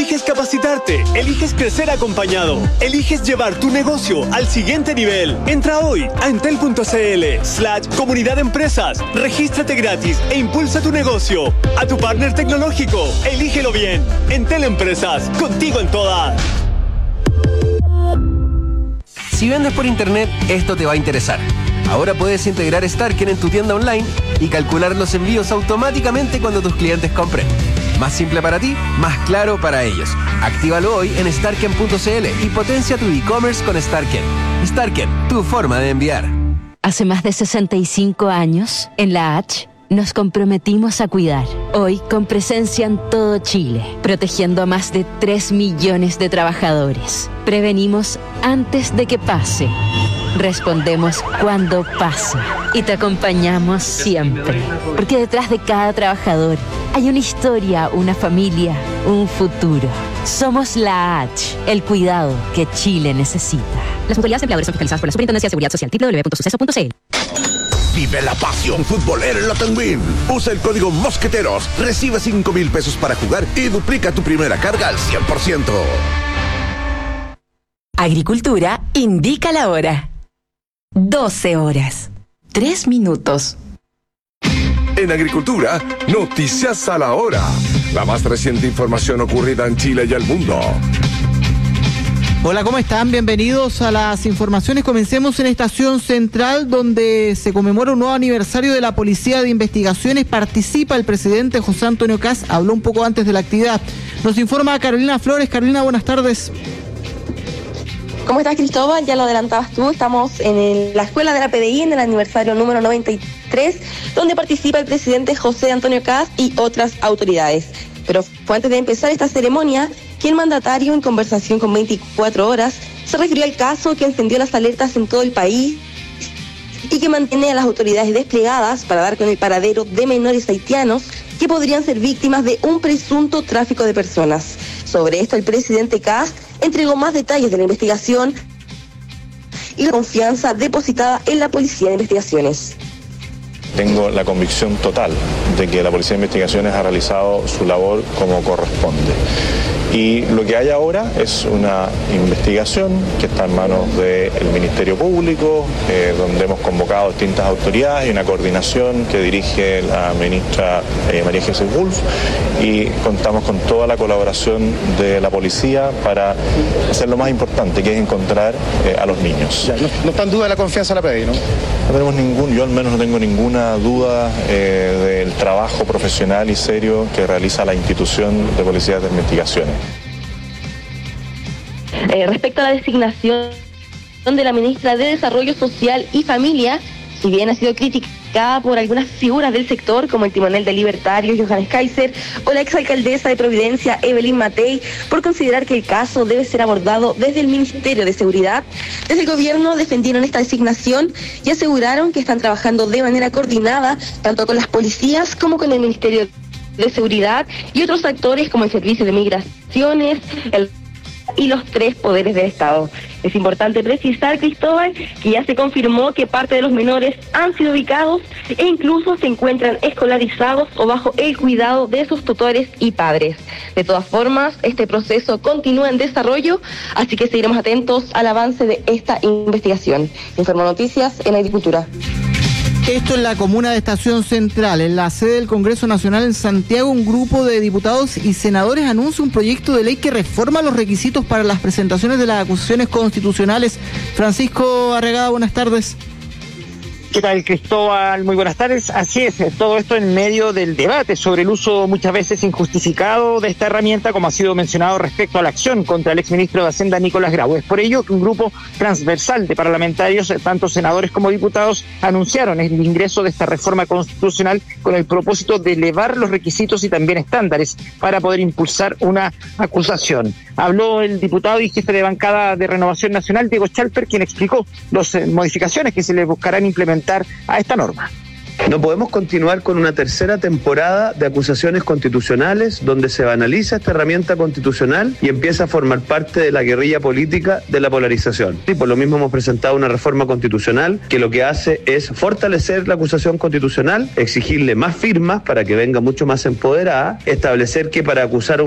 Eliges capacitarte, eliges crecer acompañado, eliges llevar tu negocio al siguiente nivel. Entra hoy a entel.cl/comunidad de empresas, regístrate gratis e impulsa tu negocio. A tu partner tecnológico, elígelo bien. Entel Empresas, contigo en todas. Si vendes por internet, esto te va a interesar. Ahora puedes integrar Starken en tu tienda online y calcular los envíos automáticamente cuando tus clientes compren. Más simple para ti, más claro para ellos. Actívalo hoy en starken.cl y potencia tu e-commerce con Starken. Starken, tu forma de enviar. Hace más de 65 años, en la H, nos comprometimos a cuidar. Hoy, con presencia en todo Chile, protegiendo a más de 3 millones de trabajadores. Prevenimos antes de que pase. Respondemos cuando pasa. Y te acompañamos siempre. Porque detrás de cada trabajador hay una historia, una familia, un futuro. Somos la H, el cuidado que Chile necesita. Las mutualidades empleadores son fiscalizadas por la Superintendencia de Seguridad Social. www.suceso.cl. Vive la pasión futbolera en la Tenguin. Usa el código Mosqueteros, recibe 5,000 pesos para jugar y duplica tu primera carga al 100%. Agricultura indica la hora. 12 horas, 3 minutos. En Agricultura, noticias a la hora. La más reciente información ocurrida en Chile y el mundo. Hola, ¿cómo están? Bienvenidos a las informaciones. Comencemos en Estación Central, donde se conmemora un nuevo aniversario de la Policía de Investigaciones. Participa el presidente José Antonio Kast. Habló un poco antes de la actividad. Nos informa Carolina Flores. Carolina, buenas tardes. ¿Cómo estás, Cristóbal? Ya lo adelantabas tú, estamos en la Escuela de la PDI en el aniversario número 93, donde participa el presidente José Antonio Kast y otras autoridades. Pero fue antes de empezar esta ceremonia que el mandatario, en conversación con 24 horas, se refirió al caso que encendió las alertas en todo el país y que mantiene a las autoridades desplegadas para dar con el paradero de menores haitianos que podrían ser víctimas de un presunto tráfico de personas. Sobre esto, el presidente Kast entregó más detalles de la investigación y la confianza depositada en la Policía de Investigaciones. Tengo la convicción total de que la Policía de Investigaciones ha realizado su labor como corresponde. Y lo que hay ahora es una investigación que está en manos del Ministerio Público, donde hemos convocado distintas autoridades y una coordinación que dirige la ministra María Jesús Wolf, y contamos con toda la colaboración de la policía para hacer lo más importante, que es encontrar a los niños. Ya, no está en duda la confianza de la PDI, ¿no? No tenemos yo al menos no tengo ninguna duda del trabajo profesional y serio que realiza la institución de Policía de Investigaciones. Respecto a la designación de la ministra de Desarrollo Social y Familia, si bien ha sido criticada por algunas figuras del sector, como el timonel de Libertarios, Johannes Kaiser, o la exalcaldesa de Providencia, Evelyn Matei, por considerar que el caso debe ser abordado desde el Ministerio de Seguridad, desde el gobierno defendieron esta designación y aseguraron que están trabajando de manera coordinada, tanto con las policías como con el Ministerio de Seguridad y otros actores como el Servicio de Migraciones, y los 3 poderes del Estado. Es importante precisar, Cristóbal, que ya se confirmó que parte de los menores han sido ubicados e incluso se encuentran escolarizados o bajo el cuidado de sus tutores y padres. De todas formas, este proceso continúa en desarrollo, así que seguiremos atentos al avance de esta investigación. Informo Noticias en Agricultura. Esto en la comuna de Estación Central. En la sede del Congreso Nacional en Santiago, un grupo de diputados y senadores anuncia un proyecto de ley que reforma los requisitos para las presentaciones de las acusaciones constitucionales. Francisco Arregada, buenas tardes. ¿Qué tal, Cristóbal? Muy buenas tardes. Así es, todo esto en medio del debate sobre el uso muchas veces injustificado de esta herramienta, como ha sido mencionado respecto a la acción contra el exministro de Hacienda, Nicolás Grau. Es por ello que un grupo transversal de parlamentarios, tanto senadores como diputados, anunciaron el ingreso de esta reforma constitucional con el propósito de elevar los requisitos y también estándares para poder impulsar una acusación. Habló el diputado y jefe de bancada de Renovación Nacional, Diego Chalper, quien explicó las modificaciones que se le buscarán implementar a esta norma. No podemos continuar con una tercera temporada de acusaciones constitucionales donde se banaliza esta herramienta constitucional y empieza a formar parte de la guerrilla política de la polarización. Y por lo mismo hemos presentado una reforma constitucional que lo que hace es fortalecer la acusación constitucional, exigirle más firmas para que venga mucho más empoderada, establecer que para acusar a un